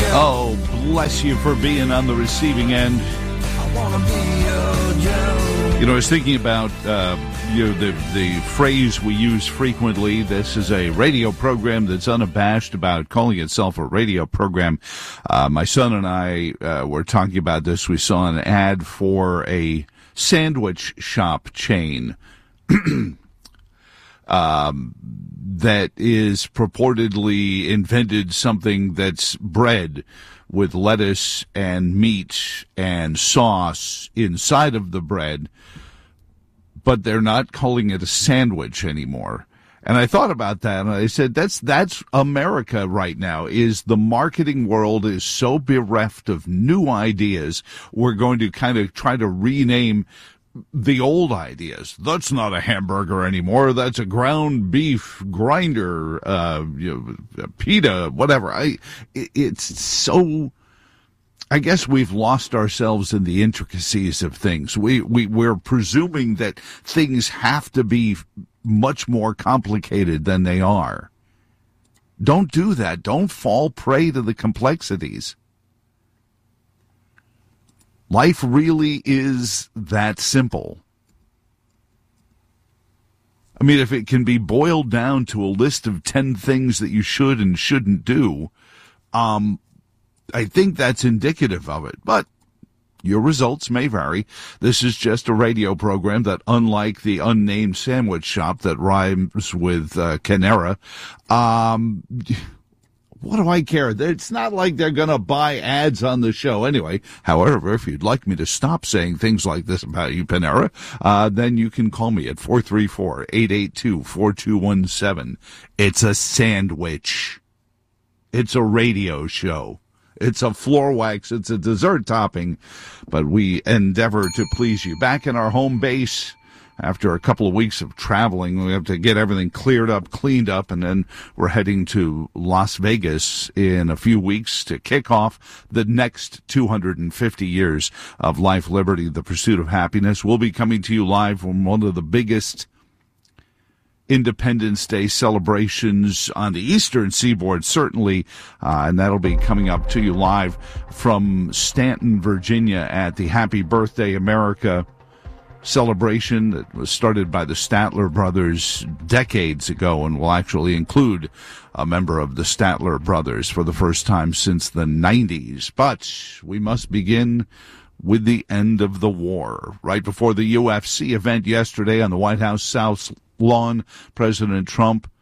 Oh, bless you for being on the receiving end. I wanna be your Joe. You know, I was thinking about the phrase we use frequently. This is a radio program that's unabashed about calling itself a radio program. My son and I were talking about this. We saw an ad for a sandwich shop chain that is purportedly invented something that's bread with lettuce and meat and sauce inside of the bread, but they're not calling it a sandwich anymore. And I thought about that, and I said, that's America right now. Is the marketing world is so bereft of new ideas, we're going to kind of try to rename the old ideas. That's not a hamburger anymore. That's a ground beef grinder, pita, whatever. It's so. I guess we've lost ourselves in the intricacies of things. We're presuming that things have to be much more complicated than they are. Don't do that. Don't fall prey to the complexities. Life really is that simple. I mean, if it can be boiled down to a list of 10 things that you should and shouldn't do, I think that's indicative of it. But your results may vary. This is just a radio program that, unlike the unnamed sandwich shop that rhymes with Canera, what do I care? It's not like they're going to buy ads on the show anyway. However, if you'd like me to stop saying things like this about you, Panera, then you can call me at 434-882-4217. It's a sandwich. It's a radio show. It's a floor wax. It's a dessert topping. But we endeavor to please you. Back in our home base, after a couple of weeks of traveling, we have to get everything cleared up, cleaned up, and then we're heading to Las Vegas in a few weeks to kick off the next 250 years of life, liberty, the pursuit of happiness. We'll be coming to you live from one of the biggest Independence Day celebrations on the Eastern Seaboard, certainly, and that'll be coming up to you live from Stanton, Virginia, at the Happy Birthday America celebration that was started by the Statler brothers decades ago and will actually include a member of the Statler brothers for the first time since the 90s. But we must begin with the end of the war. Right before the UFC event yesterday on the White House South Lawn, President Trump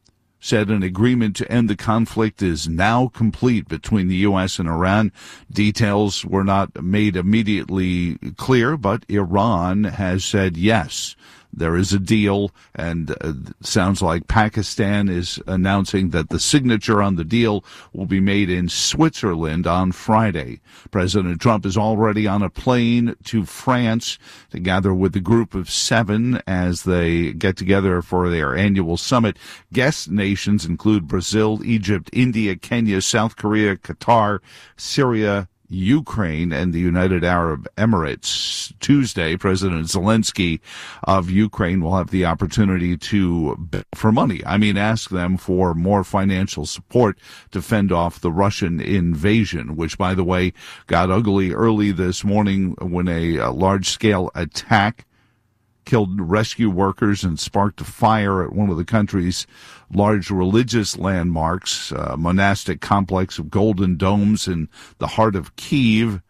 said an agreement to end the conflict is now complete between the U.S. and Iran. Details were not made immediately clear, but Iran has said yes, there is a deal, and sounds like Pakistan is announcing that the signature on the deal will be made in Switzerland on Friday. President Trump is already on a plane to France to gather with the group of 7 as they get together for their annual summit. Guest nations include Brazil, Egypt, India, Kenya, South Korea, Qatar, Syria, Ukraine, and the United Arab Emirates. Tuesday, President Zelensky of Ukraine will have the opportunity to beg for money. Ask them for more financial support to fend off the Russian invasion, which, by the way, got ugly early this morning when a large-scale attack killed rescue workers and sparked a fire at one of the country's large religious landmarks, a monastic complex of golden domes in the heart of Kyiv,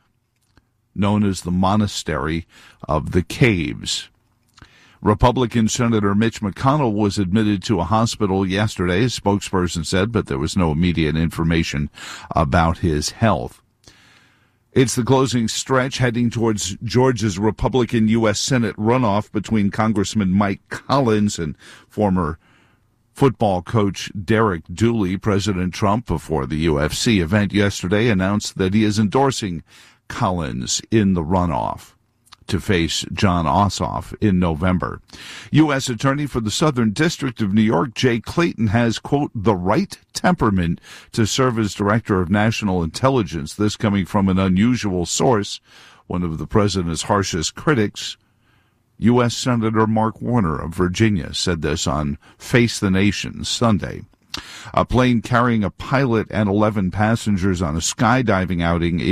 known as the Monastery of the Caves. Republican Senator Mitch McConnell was admitted to a hospital yesterday, a spokesperson said, but there was no immediate information about his health. It's the closing stretch heading towards Georgia's Republican U.S. Senate runoff between Congressman Mike Collins and former football coach Derek Dooley. President Trump, before the UFC event yesterday, announced that he is endorsing Collins in the runoff to face John Ossoff in November. U.S. Attorney for the Southern District of New York, Jay Clayton, has, quote, the right temperament to serve as Director of National Intelligence. This coming from an unusual source. One of the president's harshest critics, U.S. Senator Mark Warner of Virginia, said this on Face the Nation Sunday. A plane carrying a pilot and 11 passengers on a skydiving outing